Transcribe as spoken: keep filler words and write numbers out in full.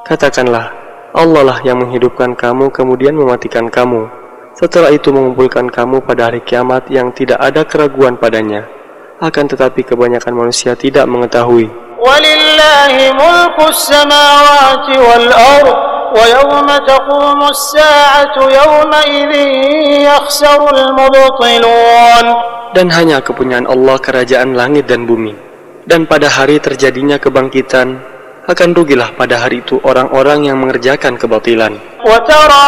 Katakanlah, Allah lah yang menghidupkan kamu kemudian mematikan kamu. Setelah itu mengumpulkan kamu pada hari kiamat yang tidak ada keraguan padanya. Akan tetapi kebanyakan manusia tidak mengetahui. Walillahi mulkus samawati wal ardh wa yawma taqumus sa'atu yawma idzin yakhsarul mubtilun. Dan hanya kepunyaan Allah kerajaan langit dan bumi. Dan pada hari terjadinya kebangkitan, akan rugilah pada hari itu orang-orang yang mengerjakan kebatilan. Wa tara